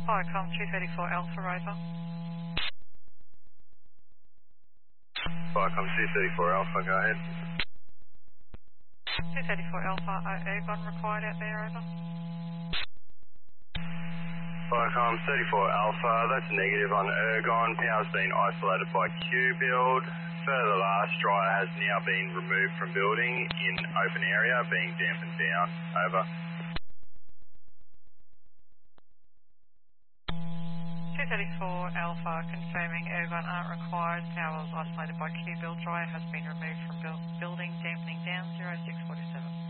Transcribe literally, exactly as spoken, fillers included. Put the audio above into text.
Viacom two thirty-four Alpha Rover. Viacom two thirty-four Alpha, go ahead. two thirty-four Alpha, uh, Ergon required out there, over. Viacom thirty-four Alpha, that's a negative on Ergon. Power's been isolated by Q-Build. Further last dryer has now been removed from building in open area, being dampened down. Over. two thirty-four Alpha, confirming Ergon aren't required. Power was isolated by Q-Build. Dryer has been removed from build building, dampening down, zero six forty-seven.